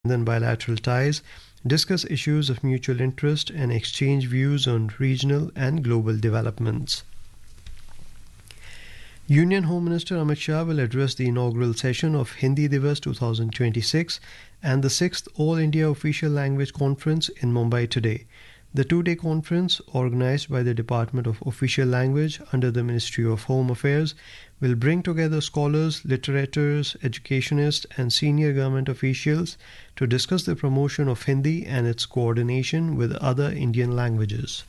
strengthen bilateral ties, discuss issues of mutual interest, and exchange views on regional and global developments. Union Home Minister Amit Shah will address the inaugural session of Hindi Divas 2026 and the 6th All India Official Language Conference in Mumbai today. The two-day conference, organized by the Department of Official Language under the Ministry of Home Affairs, will bring together scholars, literators, educationists, and senior government officials to discuss the promotion of Hindi and its coordination with other Indian languages.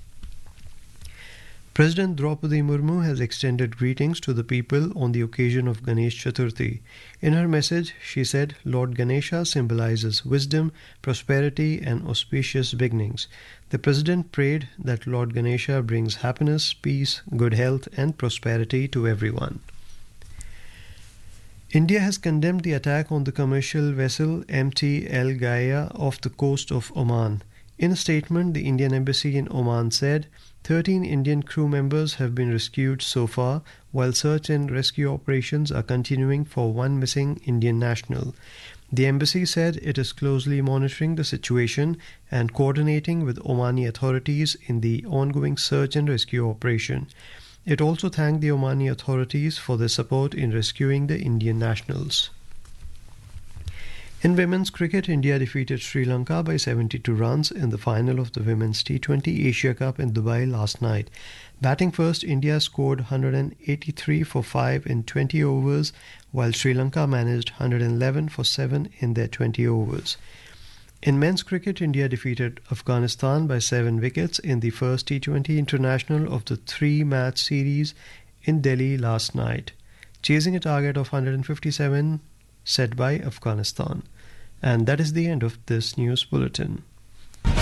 President Draupadi Murmu has extended greetings to the people on the occasion of Ganesh Chaturthi. In her message, she said Lord Ganesha symbolizes wisdom, prosperity, and auspicious beginnings. The President prayed that Lord Ganesha brings happiness, peace, good health, and prosperity to everyone. India has condemned the attack on the commercial vessel MT El Gaia off the coast of Oman. In a statement, the Indian Embassy in Oman said 13 Indian crew members have been rescued so far, while search and rescue operations are continuing for one missing Indian national. The embassy said it is closely monitoring the situation and coordinating with Omani authorities in the ongoing search and rescue operation. It also thanked the Omani authorities for their support in rescuing the Indian nationals. In women's cricket, India defeated Sri Lanka by 72 runs in the final of the Women's T20 Asia Cup in Dubai last night. Batting first, India scored 183 for 5 in 20 overs, while Sri Lanka managed 111 for 7 in their 20 overs. In men's cricket, India defeated Afghanistan by 7 wickets in the first T20 international of the 3-match series in Delhi last night, chasing a target of 157 set by Afghanistan. And that is the end of this news bulletin.